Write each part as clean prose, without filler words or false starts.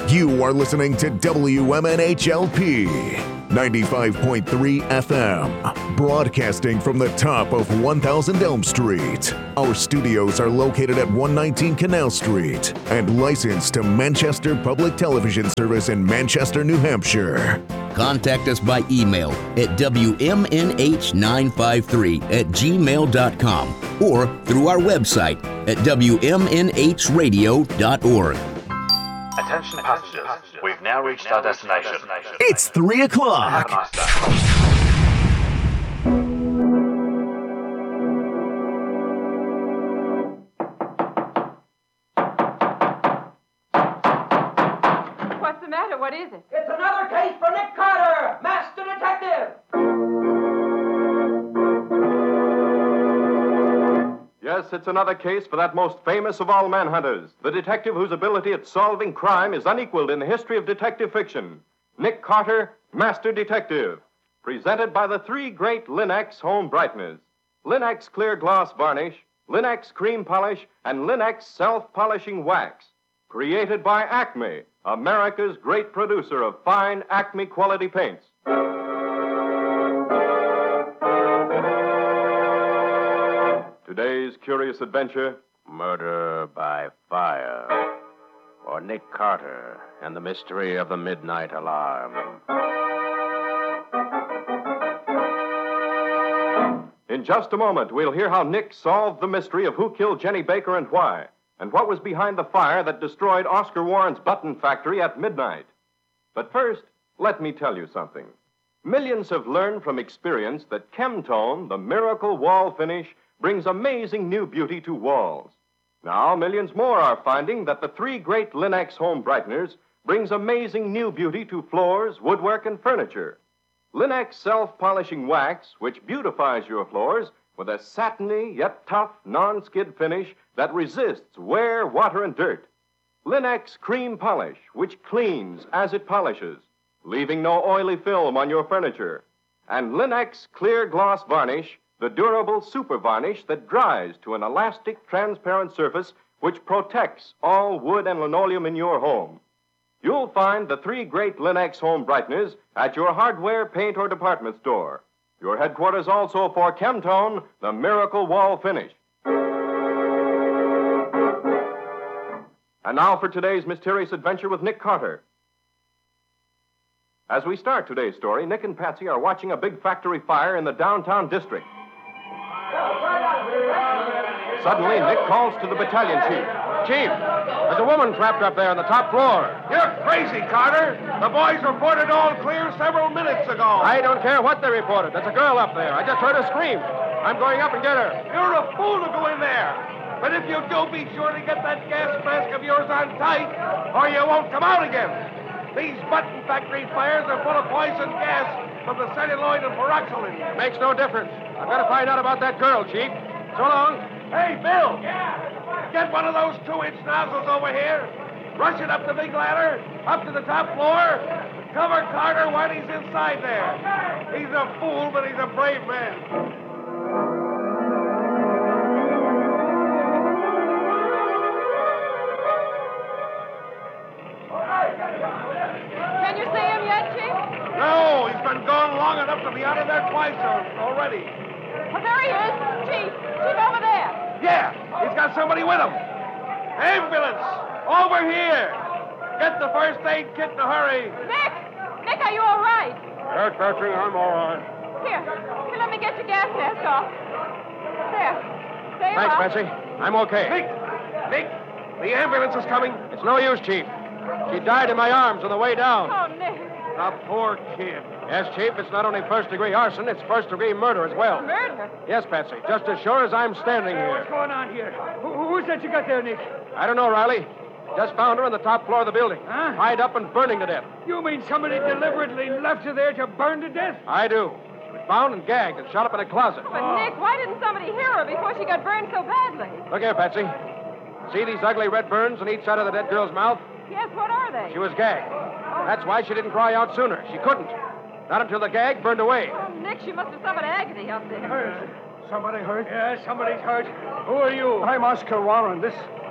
You are listening to WMNHLP 95.3 FM, broadcasting from the top of 1000 Elm Street. Our studios are located at 119 Canal Street and licensed to Manchester Public Television Service in Manchester, New Hampshire. Contact us by email at WMNH953@gmail.com or through our website at WMNHradio.org. Attention passengers, we've now reached our destination. It's 3 o'clock. Have a nice day. What's the matter? What is it? It's another case for Nick Carter, Master Detective! Yes, it's another case for that most famous of all manhunters, the detective whose ability at solving crime is unequaled in the history of detective fiction. Nick Carter, Master Detective. Presented by the three great Linx home brighteners. Linx clear gloss varnish, Linx cream polish, and Linx self-polishing wax. Created by Acme, America's great producer of fine Acme quality paints. Today's curious adventure, Murder by Fire, or Nick Carter and the Mystery of the Midnight Alarm. In just a moment, we'll hear how Nick solved the mystery of who killed Jenny Baker and why, and what was behind the fire that destroyed Oscar Warren's button factory at midnight. But first, let me tell you something. Millions have learned from experience that Chemtone, the miracle wall finish, brings amazing new beauty to walls. Now, millions more are finding that the three great Linx home brighteners brings amazing new beauty to floors, woodwork, and furniture. Linx self-polishing wax, which beautifies your floors with a satiny yet tough non-skid finish that resists wear, water, and dirt. Linx cream polish, which cleans as it polishes, leaving no oily film on your furniture. And Linx clear gloss varnish, the durable super varnish that dries to an elastic, transparent surface which protects all wood and linoleum in your home. You'll find the three great Linx home brighteners at your hardware, paint, or department store. Your headquarters also for Chemtone, the miracle wall finish. And now for today's mysterious adventure with Nick Carter. As we start today's story, Nick and Patsy are watching a big factory fire in the downtown district. Suddenly, Nick calls to the battalion chief. Chief, there's a woman trapped up there on the top floor. You're crazy, Carter. The boys reported all clear several minutes ago. I don't care what they reported. There's a girl up there. I just heard her scream. I'm going up and get her. You're a fool to go in there. But if you do, be sure to get that gas mask of yours on tight, or you won't come out again. These button factory fires are full of poison gas from the celluloid and peroxide. Makes no difference. I've got to find out about that girl, Chief. So long. Hey, Bill. Get one of those 2-inch nozzles over here. Rush it up the big ladder, up to the top floor. Cover Carter while he's inside there. He's a fool, but he's a brave man. Can you see him yet, Chief? No, he's been gone long enough to be out of there twice already. Well, there he is. Chief. Chief, over there. Yeah, he's got somebody with him. Ambulance, over here. Get the first aid kit in a hurry. Nick! Nick, are you all right? Yes, Patsy, I'm all right. Here, let me get your gas mask off. There. Stay Thanks, on. Patsy. I'm okay. Nick, the ambulance is coming. It's no use, Chief. She died in my arms on the way down. Oh, Nick. The poor kid. Yes, Chief, it's not only first-degree arson, it's first-degree murder as well. Murder? Yes, Patsy, just as sure as I'm standing here. What's going on here? Who's that you got there, Nick? I don't know, Riley. Just found her on the top floor of the building. Huh? Tied up and burning to death. You mean somebody deliberately left her there to burn to death? I do. She was found and gagged and shot up in a closet. But, Nick, why didn't somebody hear her before she got burned so badly? Look here, Patsy. See these ugly red burns on each side of the dead girl's mouth? Yes, what are they? She was gagged. That's why she didn't cry out sooner. She couldn't. Not until the gag burned away. Oh, Nick, she must have suffered agony up there. Somebody hurt? Yeah, somebody's hurt. Who are you? I'm Oscar Warren. This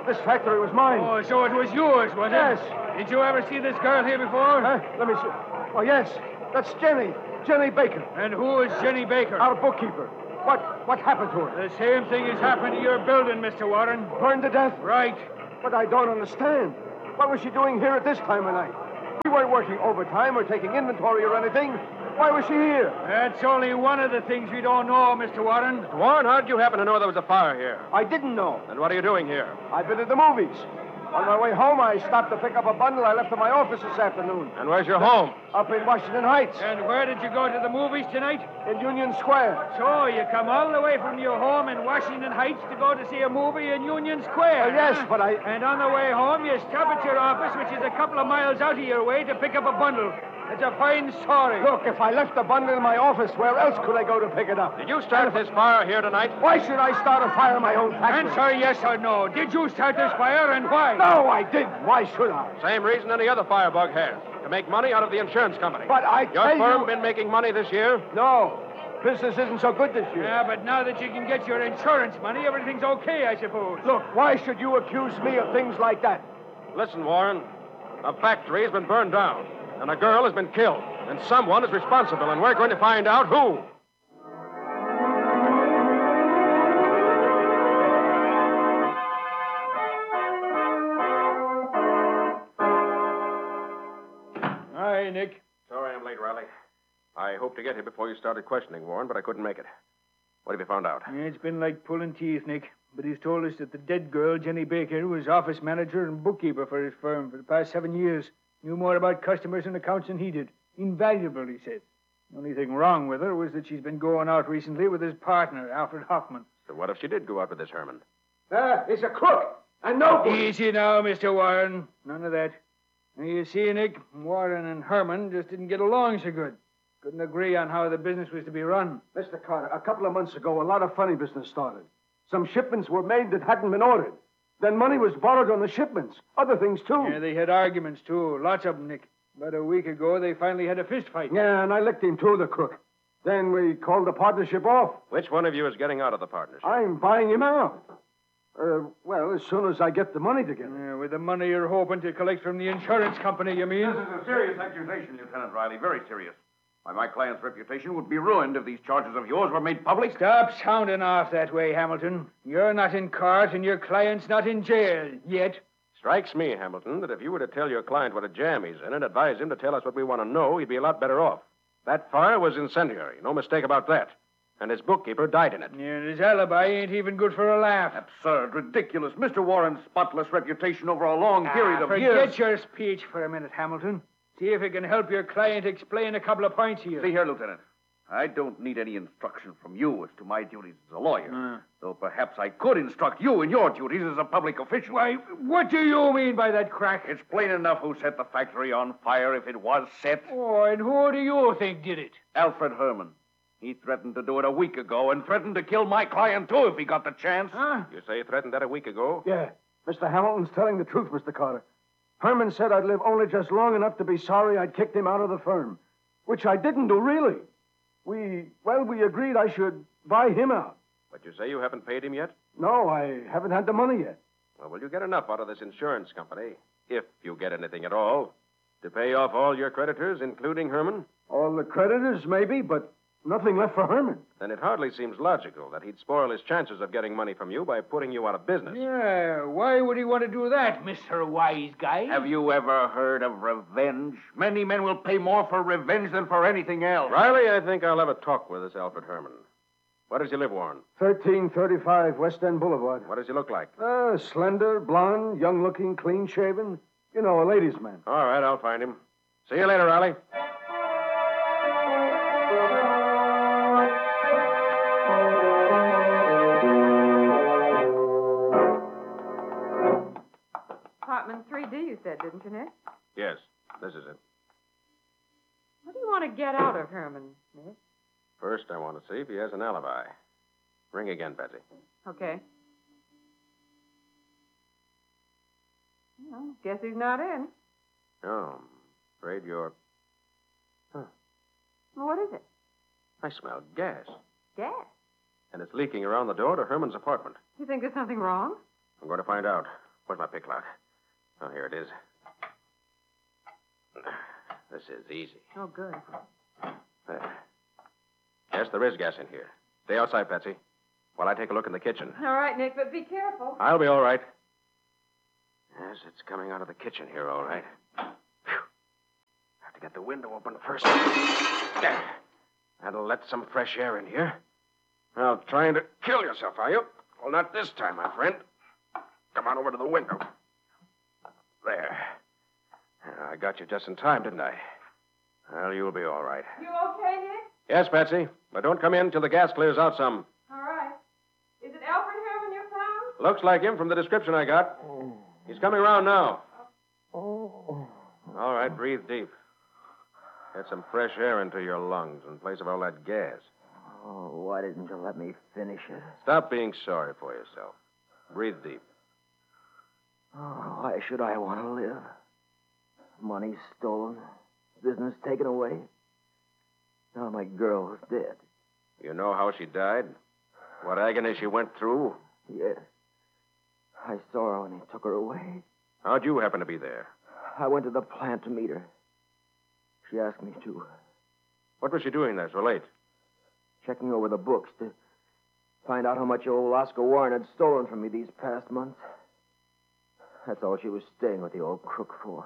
This factory was mine. Oh, so it was yours, was it? Yes. Did you ever see this girl here before? Let me see. Oh, yes. That's Jenny. Jenny Baker. And who is Jenny Baker? Our bookkeeper. What happened to her? The same thing has happened to your building, Mr. Warren. Burned to death? Right. But I don't understand. What was she doing here at this time of night? We weren't working overtime or taking inventory or anything. Why was she here? That's only one of the things we don't know, Mr. Warren. Warren, how did you happen to know there was a fire here? I didn't know. And what are you doing here? I've been to the movies. On my way home, I stopped to pick up a bundle I left at my office this afternoon. And where's your home? Up in Washington Heights. And where did you go to the movies tonight? In Union Square. So you come all the way from your home in Washington Heights to go to see a movie in Union Square. Yes, huh? but I... And on the way home, you stop at your office, which is a couple of miles out of your way, to pick up a bundle. It's a fine story. Look, if I left the bundle in my office, where else could I go to pick it up? Did you start this fire here tonight? Why should I start a fire in my own factory? Answer yes or no. Did you start this fire, and why? No, I didn't. Why should I? Same reason any other firebug has. To make money out of the insurance company. But I Your tell firm you... been making money this year? No. Business isn't so good this year. Yeah, but now that you can get your insurance money, everything's okay, I suppose. Look, why should you accuse me of things like that? Listen, Warren. A factory has been burned down, and a girl has been killed, and someone is responsible, and we're going to find out who. Hi, Nick. Sorry I'm late, Riley. I hoped to get here before you started questioning, Warren, but I couldn't make it. What have you found out? Yeah, it's been like pulling teeth, Nick. But he's told us that the dead girl, Jenny Baker, was office manager and bookkeeper for his firm for the past 7 years. Knew more about customers and accounts than he did. Invaluable, he said. The only thing wrong with her was that she's been going out recently with his partner, Alfred Hoffman. So what if she did go out with this Herman? He's a crook. And no good. Easy now, Mr. Warren. None of that. Now, you see, Nick, Warren and Herman just didn't get along so good. Couldn't agree on how the business was to be run. Mr. Carter, a couple of months ago, a lot of funny business started. Some shipments were made that hadn't been ordered. Then money was borrowed on the shipments. Other things, too. Yeah, they had arguments, too. Lots of them, Nick. About a week ago, they finally had a fist fight. Yeah, and I licked him, too, the crook. Then we called the partnership off. Which one of you is getting out of the partnership? I'm buying him out. Well, as soon as I get the money together. Yeah, with the money you're hoping to collect from the insurance company, you mean? This is a serious accusation, Lieutenant Riley. Very serious. Why, my client's reputation would be ruined if these charges of yours were made public. Stop sounding off that way, Hamilton. You're not in court, and your client's not in jail yet. Strikes me, Hamilton, that if you were to tell your client what a jam he's in and advise him to tell us what we want to know, he'd be a lot better off. That fire was incendiary. No mistake about that. And his bookkeeper died in it. Yeah, and his alibi ain't even good for a laugh. Absurd, ridiculous. Mr. Warren's spotless reputation over a long period of years. Forget your speech for a minute, Hamilton. See if it can help your client explain a couple of points here. See here, Lieutenant. I don't need any instruction from you as to my duties as a lawyer. Though perhaps I could instruct you in your duties as a public official. Why, what do you mean by that crack? It's plain enough who set the factory on fire if it was set. Oh, and who do you think did it? Alfred Herman. He threatened to do it a week ago and threatened to kill my client, too, if he got the chance. Huh? You say he threatened that a week ago? Yeah. Mr. Hamilton's telling the truth, Mr. Carter. Herman said I'd live only just long enough to be sorry I'd kicked him out of the firm. Which I didn't do, really. We agreed I should buy him out. But you say you haven't paid him yet? No, I haven't had the money yet. Well, will you get enough out of this insurance company, if you get anything at all, to pay off all your creditors, including Herman? All the creditors, maybe, but nothing left for Herman. Then it hardly seems logical that he'd spoil his chances of getting money from you by putting you out of business. Yeah, why would he want to do that, Mr. Wise Guy? Have you ever heard of revenge? Many men will pay more for revenge than for anything else. Riley, I think I'll have a talk with this Alfred Herman. Where does he live, Warren? 1335 West End Boulevard. What does he look like? Slender, blonde, young-looking, clean-shaven. You know, a ladies' man. All right, I'll find him. See you later, Riley. Apartment 3D, you said, didn't you, Nick? Yes, this is it. What do you want to get out of Herman, Nick? First, I want to see if he has an alibi. Ring again, Betsy. Okay. Well, guess he's not in. Oh, I'm afraid you're... Well, what is it? I smell gas. Gas. And it's leaking around the door to Herman's apartment. You think there's something wrong? I'm going to find out. Where's my pick lock? Oh, here it is. This is easy. Oh, good. There. Yes, there is gas in here. Stay outside, Patsy, while I take a look in the kitchen. All right, Nick, but be careful. I'll be all right. Yes, it's coming out of the kitchen here, all right. Phew. Have to get the window open first. There. That'll let some fresh air in here. Well, trying to kill yourself, are you? Well, not this time, my friend. Come on over to the window. There. I got you just in time, didn't I? Well, you'll be all right. You okay, Nick? Yes, Patsy, but don't come in till the gas clears out some. All right. Is it Alfred Herman you found? Looks like him from the description I got. He's coming around now. All right, breathe deep. Get some fresh air into your lungs in place of all that gas. Oh, why didn't you let me finish it? Stop being sorry for yourself. Breathe deep. Oh, why should I want to live? Money stolen, business taken away. Now my girl is dead. You know how she died? What agony she went through? Yes. I saw her when he took her away. How'd you happen to be there? I went to the plant to meet her. She asked me to. What was she doing there so late? Checking over the books to find out how much old Oscar Warren had stolen from me these past months. That's all she was staying with the old crook for.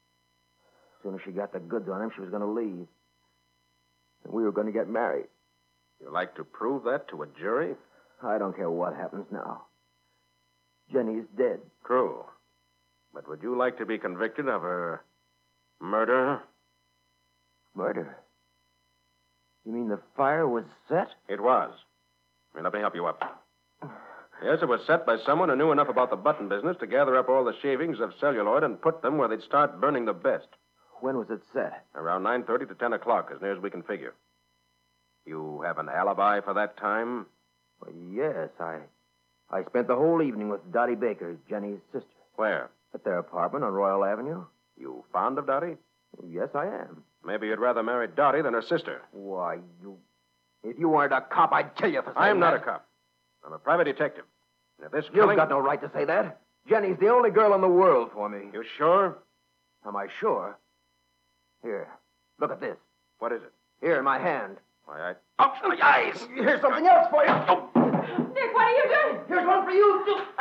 As soon as she got the goods on him, she was going to leave. And we were going to get married. You like to prove that to a jury? I don't care what happens now. Jenny's dead. True. But would you like to be convicted of her murder? Murder? You mean the fire was set? It was. Here, let me help you up. Yes, it was set by someone who knew enough about the button business to gather up all the shavings of celluloid and put them where they'd start burning the best. When was it set? Around 9:30 to 10 o'clock, as near as we can figure. You have an alibi for that time? Well, yes, I spent the whole evening with Dottie Baker, Jenny's sister. Where? At their apartment on Royal Avenue. You fond of Dottie? Yes, I am. Maybe you'd rather marry Dottie than her sister. Why, if you weren't a cop, I'd kill you for saying that. I'm not a cop. I'm a private detective. And if this You've got no right to say that. Jenny's the only girl in the world for me. You sure? Am I sure? Here, look at this. What is it? Here in my hand. Why, Ouch, my eyes! Here's something else for you. Oh. Nick, what are you doing? Here's one for you.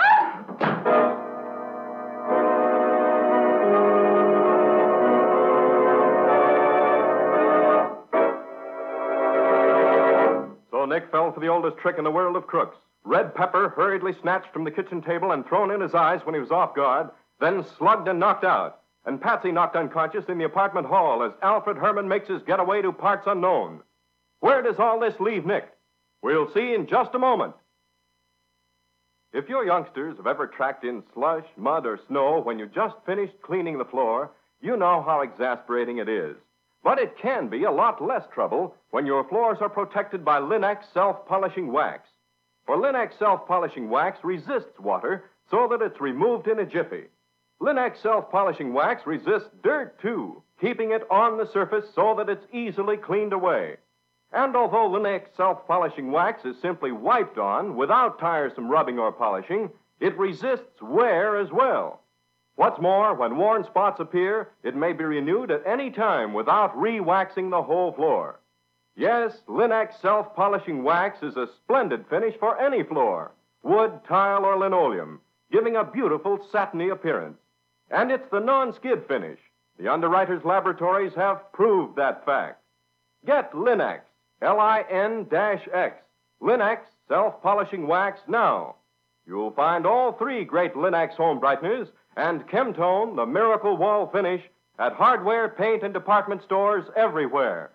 So Nick fell for the oldest trick in the world of crooks. Red pepper hurriedly snatched from the kitchen table and thrown in his eyes when he was off guard, then slugged and knocked out. And Patsy knocked unconscious in the apartment hall as Alfred Herman makes his getaway to parts unknown. Where does all this leave Nick? We'll see in just a moment. If your youngsters have ever tracked in slush, mud, or snow when you just finished cleaning the floor, you know how exasperating it is. But it can be a lot less trouble when your floors are protected by Linex self-polishing wax. For Linex self-polishing wax resists water so that it's removed in a jiffy. Linex self-polishing wax resists dirt, too, keeping it on the surface so that it's easily cleaned away. And although Linex self-polishing wax is simply wiped on without tiresome rubbing or polishing, it resists wear as well. What's more, when worn spots appear, it may be renewed at any time without re-waxing the whole floor. Yes, Linex self-polishing wax is a splendid finish for any floor, wood, tile, or linoleum, giving a beautiful satiny appearance. And it's the non-skid finish. The underwriters' laboratories have proved that fact. Get Linex, L-I-N-X, Linex self-polishing wax now. You'll find all three great Linex home brighteners and Chemtone, the miracle wall finish, at hardware, paint, and department stores everywhere.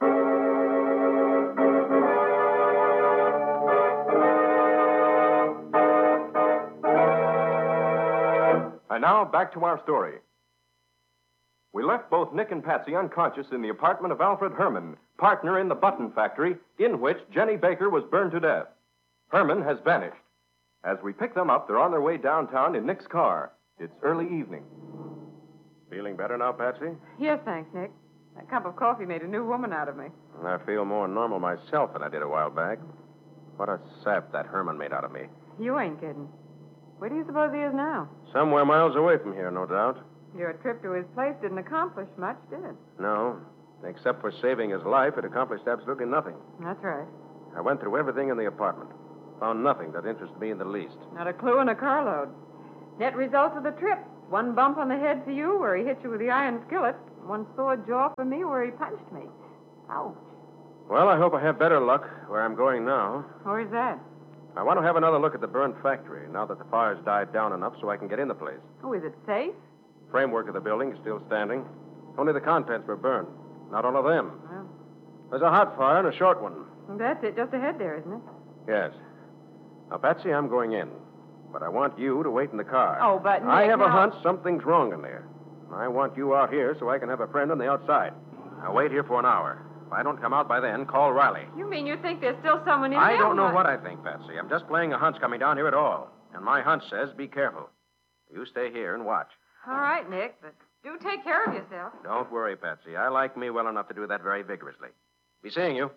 And now, back to our story. We left both Nick and Patsy unconscious in the apartment of Alfred Herman, partner in the button factory in which Jenny Baker was burned to death. Herman has vanished. As we pick them up, they're on their way downtown in Nick's car. It's early evening. Feeling better now, Patsy? Yes, thanks, Nick. That cup of coffee made a new woman out of me. I feel more normal myself than I did a while back. What a sap that Herman made out of me. You ain't kidding. Where do you suppose he is now? Somewhere miles away from here, no doubt. Your trip to his place didn't accomplish much, did it? No. Except for saving his life, it accomplished absolutely nothing. That's right. I went through everything in the apartment. Found nothing that interested me in the least. Not a clue in a carload. Net results of the trip. One bump on the head for you where he hit you with the iron skillet. One sore jaw for me where he punched me. Ouch. Well, I hope I have better luck where I'm going now. Where's that? I want to have another look at the burned factory now that the fire's died down enough so I can get in the place. Oh, is it safe? Framework of the building is still standing. Only the contents were burned. Not all of them. Well, There's a hot fire and a short one. that's it. Just ahead there, isn't it? Yes. Now, Patsy, I'm going in. But I want you to wait in the car. Oh, but I Nick, have a now- hunch something's wrong in there. I want you out here so I can have a friend on the outside. Now, wait here for an hour. If I don't come out by then, call Riley. You mean you think there's still someone in I there? don't know what I think, Patsy. I'm just playing a hunch coming down here at all. And my hunch says be careful. You stay here and watch. All right, Nick, but do take care of yourself. Don't worry, Patsy. I like me well enough to do that very vigorously. Be seeing you.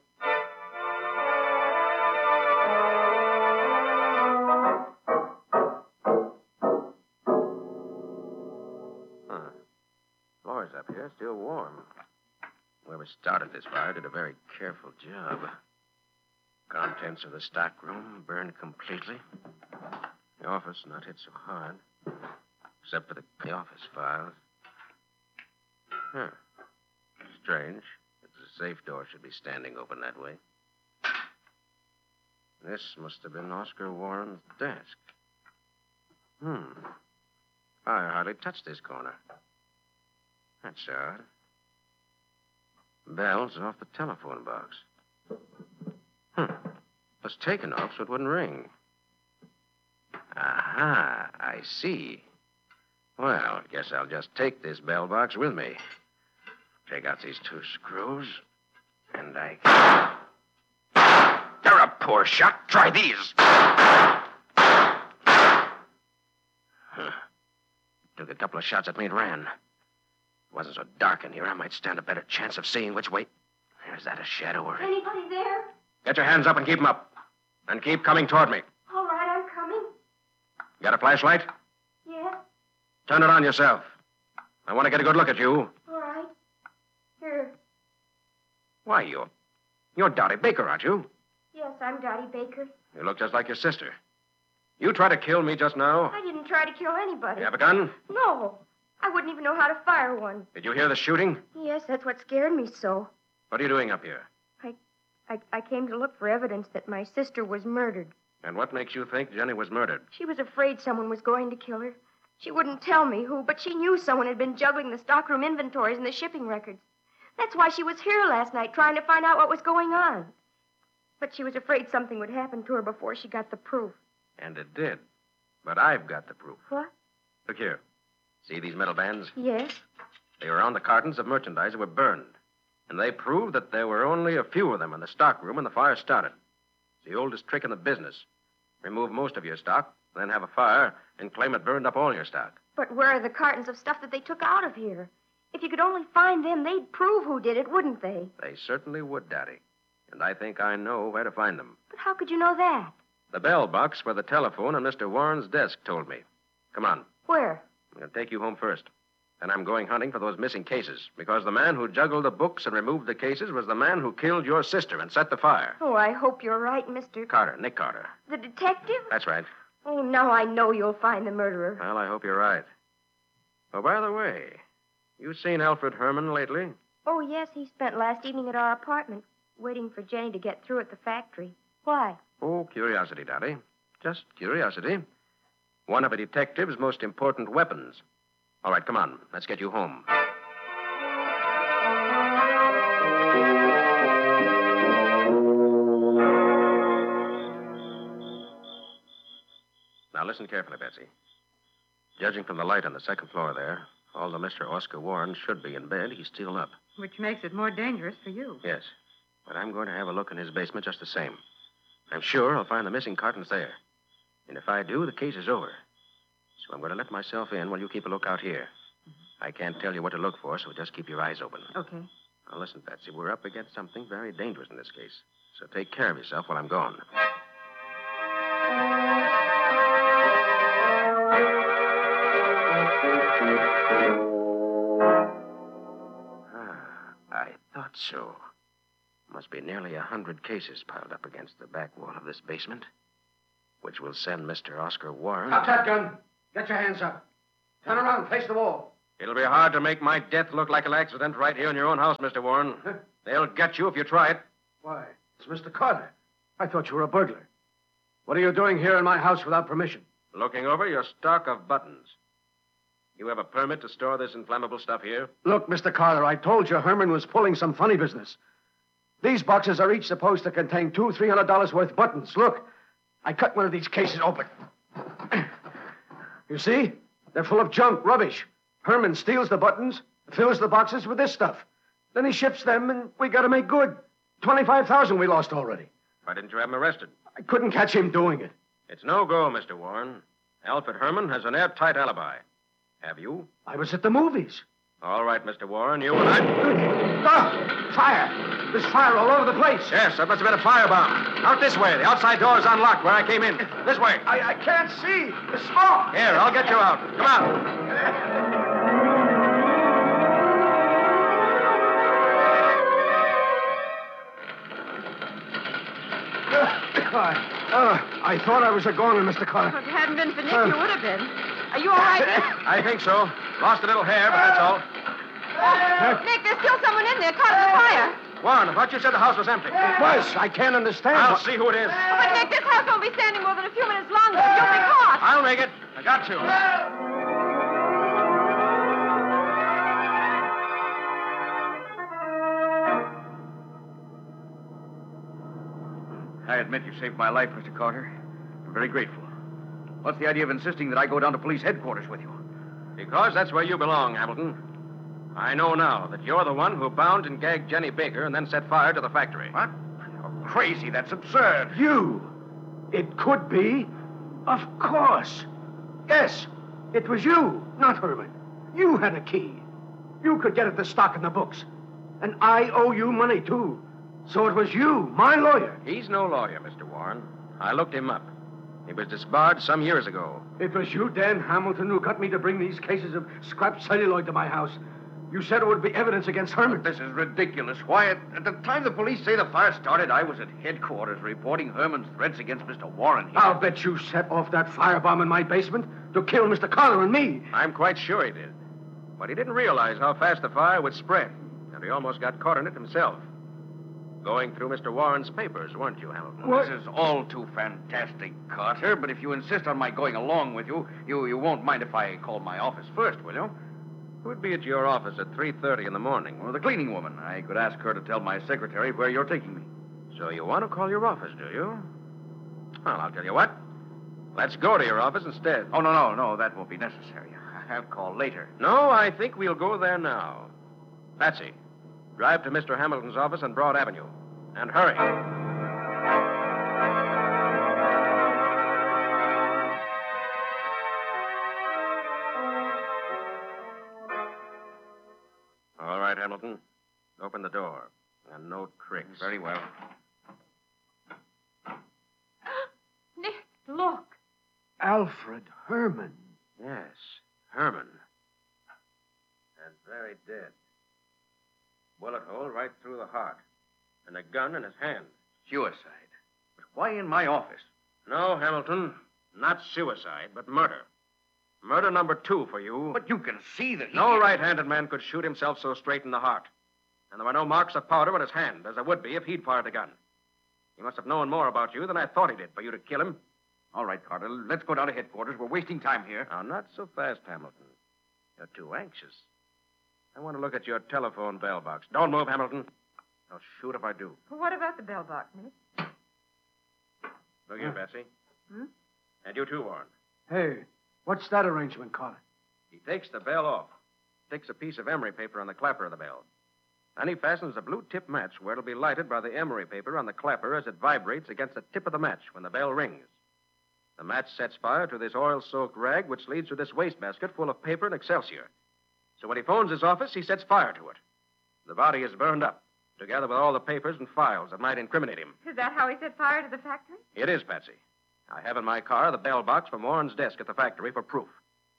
Floor's up here, still warm. Whoever started this fire did a very careful job. Contents of the stockroom burned completely. The office not hit so hard, except for the office files. Huh. Strange. The safe door should be standing open that way. This must have been Oscar Warren's desk. Fire hardly touched this corner. That's odd. Bell's off the telephone box. It was taken off so it wouldn't ring. Aha, I see. Well, guess I'll just take this bell box with me. Take out these two screws, and They're a poor shot. Try these. Took a couple of shots at me and ran. It wasn't so dark in here, I might stand a better chance of seeing which way. There's that a shadow or... Anybody there? Get your hands up and keep them up. And keep coming toward me. All right, I'm coming. Got a flashlight? Yes. Turn it on yourself. I want to get a good look at you. All right. Here. Why, you're Dottie Baker, aren't you? Yes, I'm Dottie Baker. You look just like your sister. You tried to kill me just now? I didn't try to kill anybody. You have a gun? No. I wouldn't even know how to fire one. Did you hear the shooting? Yes, that's what scared me so. What are you doing up here? I came to look for evidence that my sister was murdered. And what makes you think Jenny was murdered? She was afraid someone was going to kill her. She wouldn't tell me who, but she knew someone had been juggling the stockroom inventories and the shipping records. That's why she was here last night, trying to find out what was going on. But she was afraid something would happen to her before she got the proof. And it did. But I've got the proof. What? Look here. See these metal bands? Yes. They were on the cartons of merchandise that were burned. And they proved that there were only a few of them in the stockroom when the fire started. It's the oldest trick in the business. Remove most of your stock, then have a fire, and claim it burned up all your stock. But where are the cartons of stuff that they took out of here? If you could only find them, they'd prove who did it, wouldn't they? They certainly would, Daddy. And I think I know where to find them. But how could you know that? The bell box where the telephone and Mr. Warren's desk told me. Come on. Where? I'm going to take you home first. And I'm going hunting for those missing cases, because the man who juggled the books and removed the cases was the man who killed your sister and set the fire. Oh, I hope you're right, Mr. Carter, Nick Carter. The detective? That's right. Oh, now I know you'll find the murderer. Well, I hope you're right. Oh, by the way, you seen Alfred Herman lately? Oh, yes, he spent last evening at our apartment, waiting for Jenny to get through at the factory. Why? Oh, curiosity, Dottie. Just curiosity. One of a detective's most important weapons. All right, come on. Let's get you home. Now, listen carefully, Betsy. Judging from the light on the second floor there, although Mr. Oscar Warren should be in bed, he's still up. Which makes it more dangerous for you. Yes. But I'm going to have a look in his basement just the same. I'm sure I'll find the missing cartons there. And if I do, the case is over. So I'm going to let myself in while you keep a lookout here. I can't tell you what to look for, so just keep your eyes open. Okay. Now, listen, Patsy, we're up against something very dangerous in this case. So take care of yourself while I'm gone. Not so. Must be nearly 100 cases piled up against the back wall of this basement, which will send Mr. Oscar Warren... Drop that gun. Get your hands up. Turn around, face the wall. It'll be hard to make my death look like an accident right here in your own house, Mr. Warren. They'll get you if you try it. Why, it's Mr. Carter. I thought you were a burglar. What are you doing here in my house without permission? Looking over your stock of buttons. You have a permit to store this inflammable stuff here? Look, Mr. Carter, I told you Herman was pulling some funny business. These boxes are each supposed to contain $200-300 worth buttons. Look, I cut one of these cases open. You see? They're full of junk, rubbish. Herman steals the buttons, fills the boxes with this stuff. Then he ships them, and we got to make good. $25,000 we lost already. Why didn't you have him arrested? I couldn't catch him doing it. It's no go, Mr. Warren. Alfred Herman has an airtight alibi. Have you? I was at the movies. All right, Mr. Warren, you and I... Ah! Fire! There's fire all over the place. Yes, that must have been a firebomb. Out this way. The outside door is unlocked where I came in. This way. I can't see. The smoke. Here, I'll get you out. Come on. I thought I was a goner, Mr. Carter. If it hadn't been for Nick, you would have been. Are you all right, Nick? I think so. Lost a little hair, but that's all. Nick, there's still someone in there caught in the fire. Warren, I thought you said the house was empty. It was. I can't understand. I'll see who it is. But, Nick, this house won't be standing more than a few minutes longer. You'll be caught. I'll make it. I got to. I admit you saved my life, Mr. Carter. I'm very grateful. What's the idea of insisting that I go down to police headquarters with you? Because that's where you belong, Hamilton. I know now that you're the one who bound and gagged Jenny Baker and then set fire to the factory. What? You're crazy. That's absurd. You? It could be. Of course. Yes, it was you, not Herman. You had a key. You could get at the stock in the books. And I owe you money, too. So it was you, my lawyer. He's no lawyer, Mr. Warren. I looked him up. He was disbarred some years ago. It was you, Dan Hamilton, who got me to bring these cases of scrap celluloid to my house. You said it would be evidence against Herman. This is ridiculous. Why, at the time the police say the fire started, I was at headquarters reporting Herman's threats against Mr. Warren here. I'll bet you set off that firebomb in my basement to kill Mr. Carter and me. I'm quite sure he did. But he didn't realize how fast the fire would spread, and he almost got caught in it himself. Going through Mr. Warren's papers, weren't you, Hamilton? Well, this is all too fantastic, Carter, but if you insist on my going along with you, you won't mind if I call my office first, will you? Who'd be at your office at 3:30 in the morning? Well, the cleaning woman. I could ask her to tell my secretary where you're taking me. So you want to call your office, do you? Well, I'll tell you what. Let's go to your office instead. Oh, no, that won't be necessary. I'll call later. No, I think we'll go there now. Patsy, drive to Mr. Hamilton's office on Broad Avenue. And hurry. All right, Hamilton. Open the door. And no tricks. Very well. Nick, look. Alfred Herman. Yes, Herman. And very dead. Bullet hole right through the heart. And a gun in his hand. Suicide. But why in my office? No, Hamilton. Not suicide, but murder. Murder number 2 for you. But you can see that No right-handed man could shoot himself so straight in the heart. And there were no marks of powder on his hand, as there would be if he'd fired the gun. He must have known more about you than I thought he did for you to kill him. All right, Carter. Let's go down to headquarters. We're wasting time here. Now, not so fast, Hamilton. You're too anxious. I want to look at your telephone bell box. Don't move, Hamilton. I'll shoot if I do. What about the bell box, Nick? Look here, Betsy. And you too, Warren. Hey, what's that arrangement, Carter? He takes the bell off, sticks a piece of emery paper on the clapper of the bell. Then he fastens a blue tip match where it'll be lighted by the emery paper on the clapper as it vibrates against the tip of the match when the bell rings. The match sets fire to this oil-soaked rag, which leads to this wastebasket full of paper and excelsior. So when he phones his office, he sets fire to it. The body is burned up, together with all the papers and files that might incriminate him. Is that how he set fire to the factory? It is, Patsy. I have in my car the bell box from Warren's desk at the factory for proof.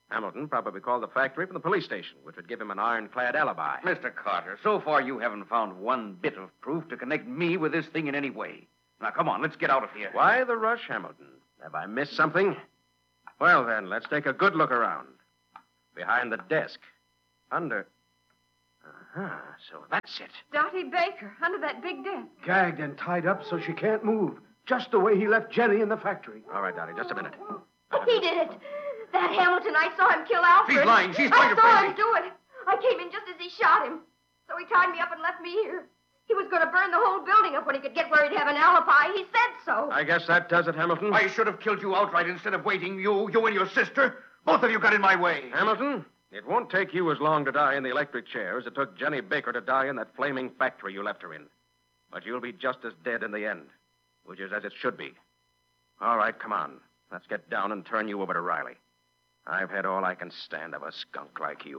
Hamilton probably called the factory from the police station, which would give him an ironclad alibi. Mr. Carter, so far you haven't found one bit of proof to connect me with this thing in any way. Now, come on, let's get out of here. Why the rush, Hamilton? Have I missed something? Well, then, let's take a good look around. Behind the desk. Under... Uh-huh, so that's it. Dottie Baker, under that big desk. Gagged and tied up so she can't move. Just the way he left Jenny in the factory. All right, Dottie, just a minute. He did it. That Hamilton, I saw him kill Alfred. She's lying. She's trying to I saw frame him do it. I came in just as he shot him. So he tied me up and left me here. He was going to burn the whole building up when he could get where he'd have an alibi. He said so. I guess that does it, Hamilton. I should have killed you outright instead of waiting. You and your sister. Both of you got in my way. Hamilton, it won't take you as long to die in the electric chair as it took Jenny Baker to die in that flaming factory you left her in. But you'll be just as dead in the end, which is as it should be. All right, come on. Let's get down and turn you over to Riley. I've had all I can stand of a skunk like you.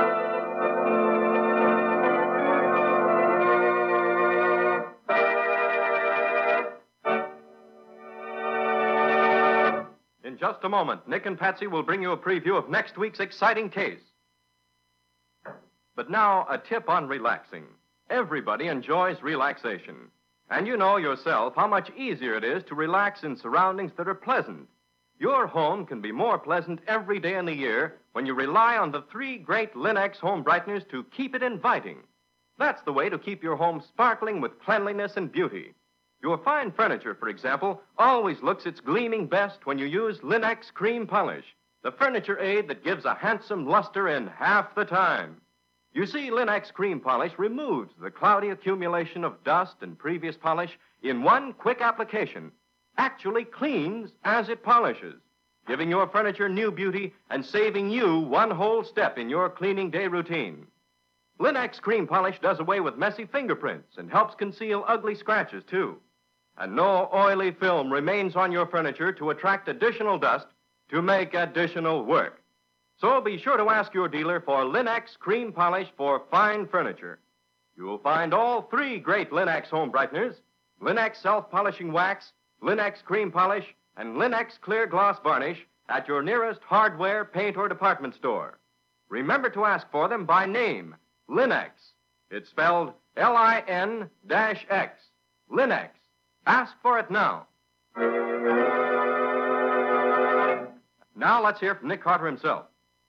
In just a moment, Nick and Patsy will bring you a preview of next week's exciting case. But now, a tip on relaxing. Everybody enjoys relaxation. And you know yourself how much easier it is to relax in surroundings that are pleasant. Your home can be more pleasant every day in the year when you rely on the 3 great Linux home brighteners to keep it inviting. That's the way to keep your home sparkling with cleanliness and beauty. Your fine furniture, for example, always looks its gleaming best when you use Linux Cream Polish, the furniture aid that gives a handsome luster in half the time. You see, Linux Cream Polish removes the cloudy accumulation of dust and previous polish in one quick application, actually cleans as it polishes, giving your furniture new beauty and saving you one whole step in your cleaning day routine. Linux Cream Polish does away with messy fingerprints and helps conceal ugly scratches, too. And no oily film remains on your furniture to attract additional dust to make additional work. So be sure to ask your dealer for Linux Cream Polish for fine furniture. You'll find all 3 great Linux home brighteners, Linux Self-Polishing Wax, Linux Cream Polish, and Linux Clear Gloss Varnish at your nearest hardware, paint, or department store. Remember to ask for them by name, Linux. It's spelled L-I-N-X. Linux. Ask for it now. Now let's hear from Nick Carter himself.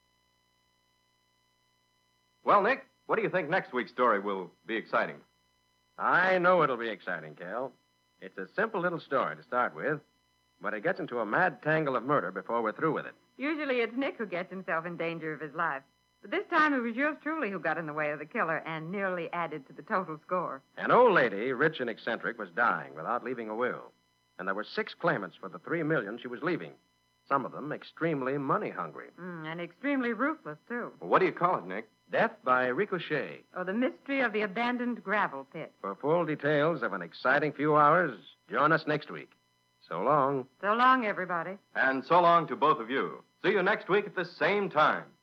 Well, Nick, what do you think next week's story will be exciting? I know it'll be exciting, Cal. It's a simple little story to start with, but it gets into a mad tangle of murder before we're through with it. Usually it's Nick who gets himself in danger of his life. But this time it was yours truly who got in the way of the killer and nearly added to the total score. An old lady, rich and eccentric, was dying without leaving a will. And there were 6 claimants for the $3 million she was leaving. Some of them extremely money-hungry. And extremely ruthless, too. Well, what do you call it, Nick? Death by Ricochet. Oh, the mystery of the abandoned gravel pit. For full details of an exciting few hours, join us next week. So long. So long, everybody. And so long to both of you. See you next week at the same time.